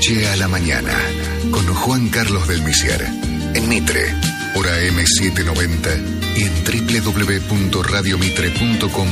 noche a la mañana, con Juan Carlos del Misier, en Mitre, hora AM790 y en www.radiomitre.com.